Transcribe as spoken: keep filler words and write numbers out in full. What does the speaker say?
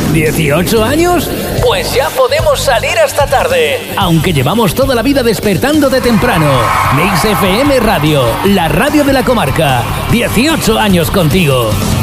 ¿dieciocho años? Pues ya podemos salir hasta tarde, aunque llevamos toda la vida despertando de temprano. Mix F M Radio, la radio de la comarca. dieciocho años contigo.